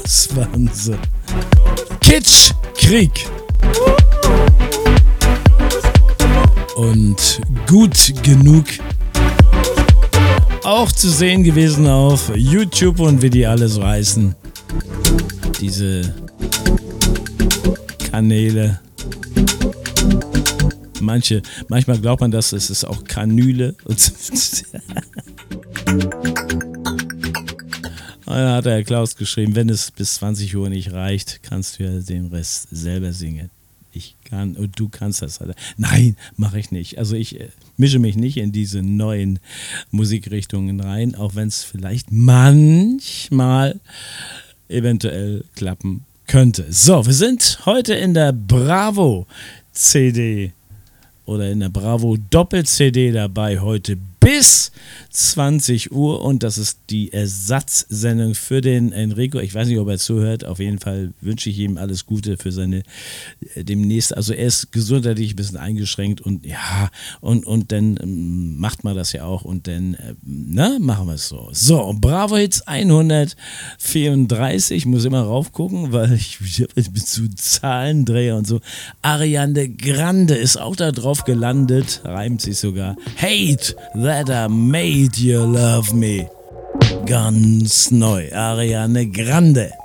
Das waren sie. Kitschkrieg. Und gut genug. Auch zu sehen gewesen auf YouTube und wie die alle so heißen. Diese Kanäle. Manchmal glaubt man, dass es ist auch Kanüle. Und dann hat der Herr Klaus geschrieben, wenn es bis 20 Uhr nicht reicht, kannst du ja den Rest selber singen. Ich kann und du kannst das. Alter. Nein, mache ich nicht. Also ich mische mich nicht in diese neuen Musikrichtungen rein, auch wenn es vielleicht manchmal eventuell klappen könnte. So, wir sind heute in der Bravo CD oder in der Bravo Doppel-CD dabei heute bis 20 Uhr und das ist die Ersatzsendung für den Enrico. Ich weiß nicht, ob er zuhört. Auf jeden Fall wünsche ich ihm alles Gute für seine demnächst. Also er ist gesundheitlich ein bisschen eingeschränkt und ja, und dann macht man das ja auch und dann machen wir es so. So, Bravo Hits 134, muss immer raufgucken, weil ich mit so Zahlendreher und so. Ariana Grande ist auch da drauf gelandet, reimt sich sogar. Hate that I made you love me. Ganz neu, Ariana Grande.